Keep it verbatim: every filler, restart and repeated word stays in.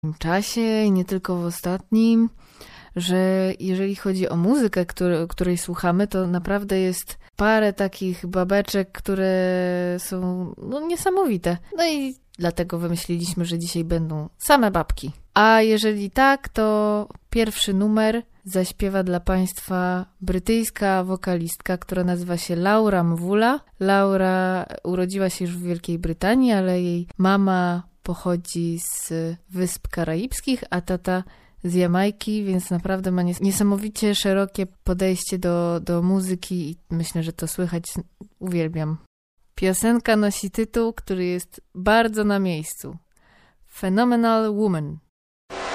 czasie i nie tylko w ostatnim, że jeżeli chodzi o muzykę, który, której słuchamy, to naprawdę jest parę takich babeczek, które są no, niesamowite. No i dlatego wymyśliliśmy, że dzisiaj będą same babki. A jeżeli tak, to pierwszy numer zaśpiewa dla Państwa brytyjska wokalistka, która nazywa się Laura Mvula. Laura urodziła się już w Wielkiej Brytanii, ale jej mama pochodzi z Wysp Karaibskich, a tata z Jamajki, więc naprawdę ma niesamowicie szerokie podejście do, do muzyki i myślę, że to słychać. Uwielbiam. Piosenka nosi tytuł, który jest bardzo na miejscu. Phenomenal Woman.